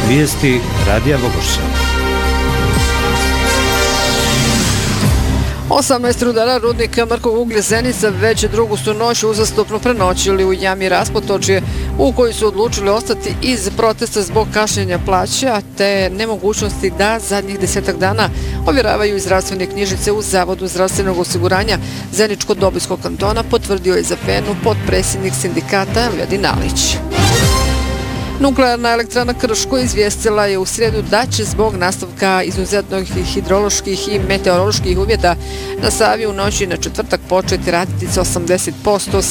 Vijesti Radija Bogorša. 18 rudara rudnika Mrkog uglja Zenica već drugu su noć uzastopno prenoćili u jami Raspotočje, u kojoj su odlučili ostati iz protesta zbog kašnjenja plaća te nemogućnosti da zadnjih 10 dana ovjeravaju zdravstvene knjižice u Zavodu zdravstvenog osiguranja Zeničko-Dobojskog kantona, potvrdio je za PEN-u potpredsjednik sindikata Vladin Alić. Nuklearna elektrana Krško izvijestila je u srijedu da će zbog nastavka izuzetnog hidroloških i meteoroloških uvjeta na Savi u noći na četvrtak početi raditi sa 80%